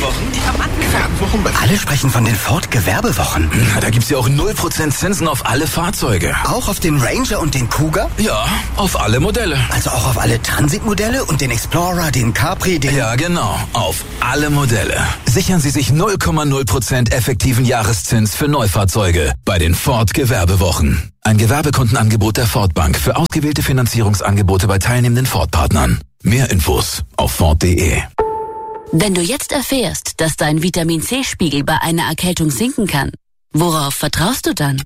Gewerbewochen? Ich hab angefangen. Alle sprechen von den Ford Gewerbewochen. Na, da gibt's ja auch 0% Zinsen auf alle Fahrzeuge. Auch auf den Ranger und den Kuga? Ja, auf alle Modelle. Also auch auf alle Transitmodelle und den Explorer, den Capri, den... Ja, genau. Auf alle Modelle. Sichern Sie sich 0,0% effektiven Jahreszins für Neufahrzeuge bei den Ford Gewerbewochen. Ein Gewerbekundenangebot der Ford Bank für ausgewählte Finanzierungsangebote bei teilnehmenden Ford-Partnern. Mehr Infos auf Ford.de. Wenn du jetzt erfährst, dass dein Vitamin-C-Spiegel bei einer Erkältung sinken kann, worauf vertraust du dann?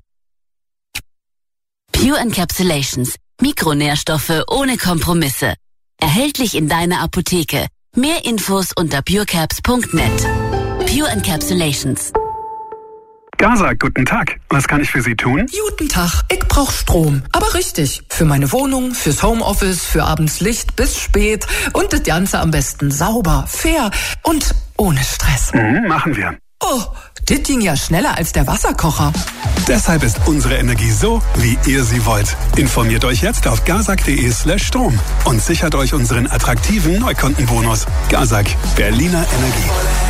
Pure Encapsulations. Mikronährstoffe ohne Kompromisse. Erhältlich in deiner Apotheke. Mehr Infos unter purecaps.net. Pure Encapsulations. Gaza, guten Tag. Was kann ich für Sie tun? Guten Tag. Ich brauch Strom. Aber richtig. Für meine Wohnung, fürs Homeoffice, für abends Licht bis spät. Und das Ganze am besten sauber, fair und ohne Stress. Machen wir. Oh, das ging ja schneller als der Wasserkocher. Deshalb ist unsere Energie so, wie ihr sie wollt. Informiert euch jetzt auf gazak.de/Strom und sichert euch unseren attraktiven Neukundenbonus. Gazak, Berliner Energie.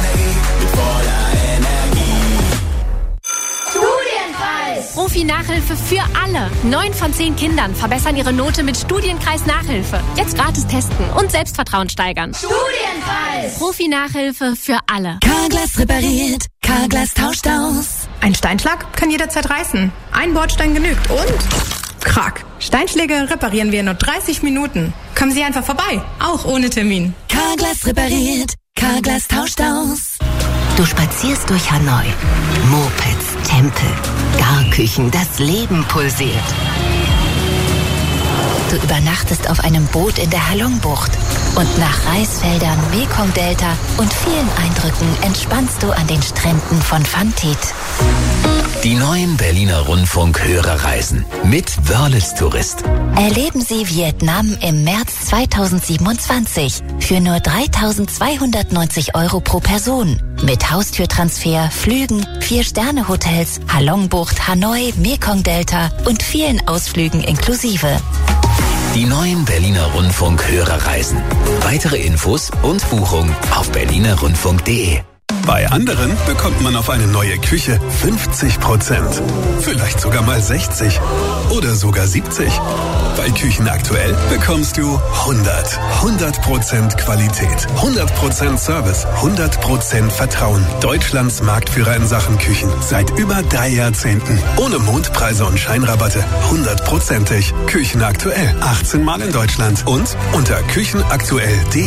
Profi-Nachhilfe für alle. 9 von 10 Kindern verbessern ihre Note mit Studienkreis Nachhilfe. Jetzt gratis testen und Selbstvertrauen steigern. Studienpreis! Profi-Nachhilfe für alle. Carglass repariert, Carglass tauscht aus. Ein Steinschlag kann jederzeit reißen. Ein Bordstein genügt und... Krack. Steinschläge reparieren wir in nur 30 Minuten. Kommen Sie einfach vorbei, auch ohne Termin. Carglass repariert, Carglass tauscht aus. Du spazierst durch Hanoi. Mopeds, Tempel, Garküchen, das Leben pulsiert. Du übernachtest auf einem Boot in der Halong-Bucht. Und nach Reisfeldern, Mekong-Delta und vielen Eindrücken entspannst du an den Stränden von Phan Thit. Die neuen Berliner Rundfunk-Hörerreisen mit Wörles Tourist. Erleben Sie Vietnam im März 2027 für nur 3.290 € pro Person. Mit Haustürtransfer, Flügen, 4-Sterne-Hotels, Halong-Bucht, Hanoi, Mekong-Delta und vielen Ausflügen inklusive. Die neuen Berliner Rundfunk-Hörerreisen. Weitere Infos und Buchung auf berlinerrundfunk.de. Bei anderen bekommt man auf eine neue Küche 50%. Vielleicht sogar mal 60 oder sogar 70. Bei Küchen aktuell bekommst du 100% Qualität, 100% Service, 100% Vertrauen. Deutschlands Marktführer in Sachen Küchen seit über 3 Jahrzehnten. Ohne Mondpreise und Scheinrabatte, 100%ig. Küchen aktuell, 18 Mal in Deutschland und unter küchenaktuell.de.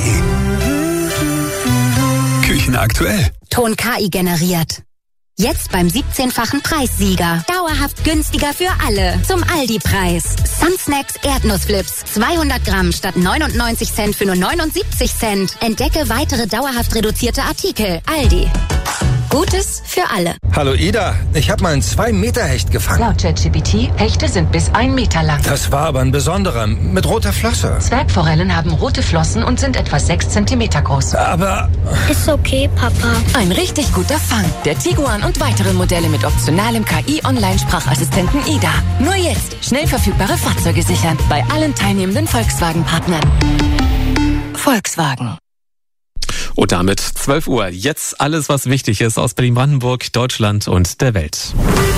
Küchen aktuell. Ton KI generiert. Jetzt beim 17-fachen Preissieger. Dauerhaft günstiger für alle. Zum Aldi-Preis. Sunsnacks Erdnussflips. 200 Gramm statt 99 Cent für nur 79 Cent. Entdecke weitere dauerhaft reduzierte Artikel. Aldi. Gutes für alle. Hallo Ida, ich habe mal einen 2-Meter-Hecht gefangen. Laut ChatGPT, Hechte sind bis 1 Meter lang. Das war aber ein besonderer, mit roter Flosse. Zwergforellen haben rote Flossen und sind etwa 6 Zentimeter groß. Aber... Ist okay, Papa. Ein richtig guter Fang. Der Tiguan und weitere Modelle mit optionalem KI-Online-Sprachassistenten Ida. Nur jetzt schnell verfügbare Fahrzeuge sichern. Bei allen teilnehmenden Volkswagen-Partnern. Volkswagen. Und damit 12 Uhr. Jetzt alles, was wichtig ist aus Berlin-Brandenburg, Deutschland und der Welt.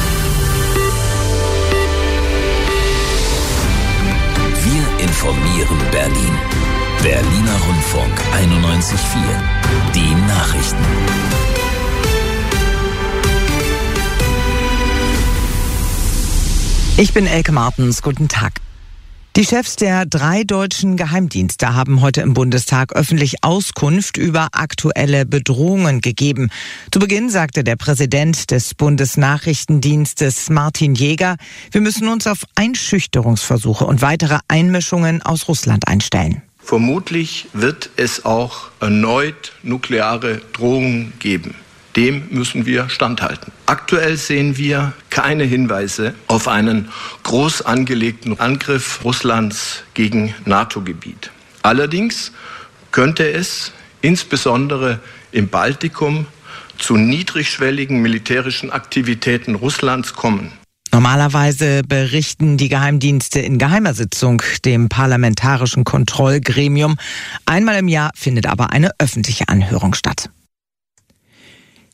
Wir informieren Berlin. Berliner Rundfunk 91.4. Die Nachrichten. Ich bin Elke Martens. Guten Tag. Die Chefs der 3 deutschen Geheimdienste haben heute im Bundestag öffentlich Auskunft über aktuelle Bedrohungen gegeben. Zu Beginn sagte der Präsident des Bundesnachrichtendienstes Martin Jäger, wir müssen uns auf Einschüchterungsversuche und weitere Einmischungen aus Russland einstellen. Vermutlich wird es auch erneut nukleare Drohungen geben. Dem müssen wir standhalten. Aktuell sehen wir keine Hinweise auf einen groß angelegten Angriff Russlands gegen NATO-Gebiet. Allerdings könnte es insbesondere im Baltikum zu niedrigschwelligen militärischen Aktivitäten Russlands kommen. Normalerweise berichten die Geheimdienste in geheimer Sitzung dem parlamentarischen Kontrollgremium. Einmal im Jahr findet aber eine öffentliche Anhörung statt.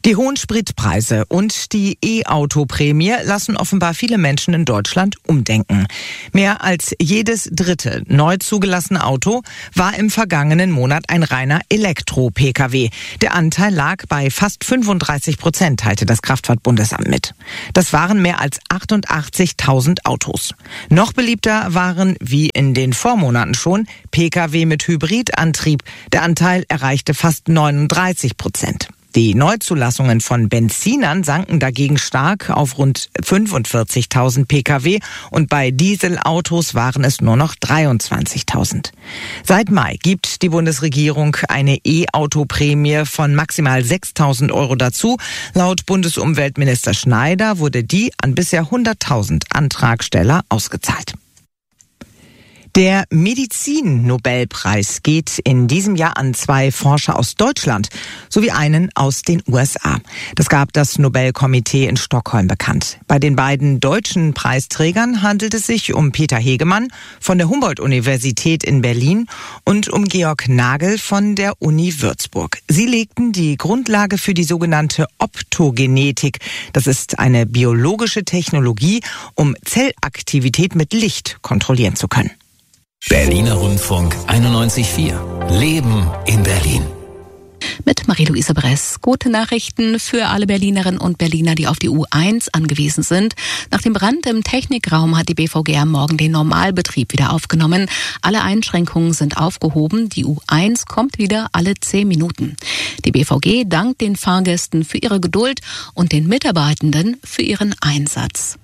Die hohen Spritpreise und die E-Auto-Prämie lassen offenbar viele Menschen in Deutschland umdenken. Mehr als jedes dritte neu zugelassene Auto war im vergangenen Monat ein reiner Elektro-Pkw. Der Anteil lag bei fast 35%, teilte das Kraftfahrtbundesamt mit. Das waren mehr als 88.000 Autos. Noch beliebter waren, wie in den Vormonaten schon, Pkw mit Hybridantrieb. Der Anteil erreichte fast 39%. Die Neuzulassungen von Benzinern sanken dagegen stark auf rund 45.000 Pkw und bei Dieselautos waren es nur noch 23.000. Seit Mai gibt die Bundesregierung eine E-Auto-Prämie von maximal 6.000 € dazu. Laut Bundesumweltminister Schneider wurde die an bisher 100.000 Antragsteller ausgezahlt. Der Medizin-Nobelpreis geht in diesem Jahr an 2 Forscher aus Deutschland sowie einen aus den USA. Das gab das Nobelkomitee in Stockholm bekannt. Bei den beiden deutschen Preisträgern handelt es sich um Peter Hegemann von der Humboldt-Universität in Berlin und um Georg Nagel von der Uni Würzburg. Sie legten die Grundlage für die sogenannte Optogenetik. Das ist eine biologische Technologie, um Zellaktivität mit Licht kontrollieren zu können. Berliner Rundfunk 91.4. Leben in Berlin. Mit Marie-Louise Bress. Gute Nachrichten für alle Berlinerinnen und Berliner, die auf die U1 angewiesen sind. Nach dem Brand im Technikraum hat die BVG am Morgen den Normalbetrieb wieder aufgenommen. Alle Einschränkungen sind aufgehoben. Die U1 kommt wieder alle 10 Minuten. Die BVG dankt den Fahrgästen für ihre Geduld und den Mitarbeitenden für ihren Einsatz.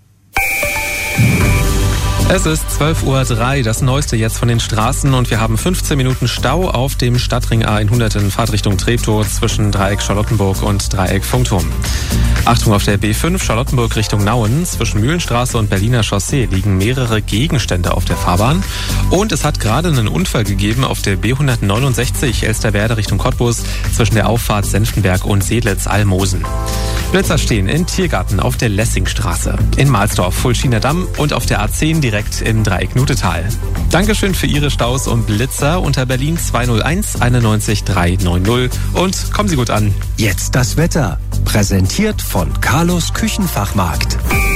Es ist 12:03 Uhr, das Neueste jetzt von den Straßen und wir haben 15 Minuten Stau auf dem Stadtring A100 in Fahrtrichtung Treptow zwischen Dreieck Charlottenburg und Dreieck Funkturm. Achtung, auf der B5 Charlottenburg Richtung Nauen zwischen Mühlenstraße und Berliner Chaussee liegen mehrere Gegenstände auf der Fahrbahn und es hat gerade einen Unfall gegeben auf der B169 Elsterwerda Richtung Cottbus zwischen der Auffahrt Senftenberg und Seelitz-Almosen. Blitzer stehen in Tiergarten auf der Lessingstraße, in Mahlsdorf, Fulschiner Damm und auf der A10 direkt im Dreieck-Nutetal. Dankeschön für Ihre Staus und Blitzer unter Berlin 201 91 390 und kommen Sie gut an. Jetzt das Wetter, präsentiert von Carlos Küchenfachmarkt.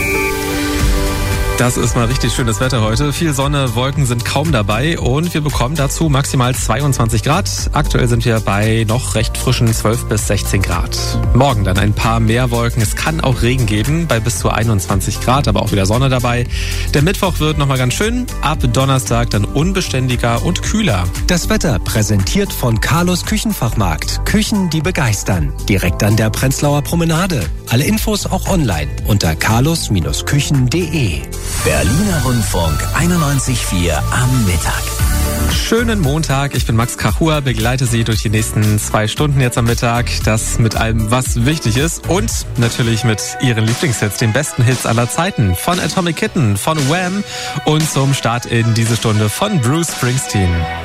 Das ist mal richtig schönes Wetter heute. Viel Sonne, Wolken sind kaum dabei und wir bekommen dazu maximal 22 Grad. Aktuell sind wir bei noch recht frischen 12 bis 16 Grad. Morgen dann ein paar mehr Wolken. Es kann auch Regen geben bei bis zu 21 Grad, aber auch wieder Sonne dabei. Der Mittwoch wird nochmal ganz schön. Ab Donnerstag dann unbeständiger und kühler. Das Wetter präsentiert von Carlos Küchenfachmarkt. Küchen, die begeistern. Direkt an der Prenzlauer Promenade. Alle Infos auch online unter carlos-küchen.de. Berliner Rundfunk 91.4 am Mittag. Schönen Montag, ich bin Max Kachua, begleite Sie durch die nächsten 2 Stunden jetzt am Mittag. Das mit allem, was wichtig ist und natürlich mit Ihren Lieblingshits, den besten Hits aller Zeiten. Von Atomic Kitten, von Wham und zum Start in diese Stunde von Bruce Springsteen.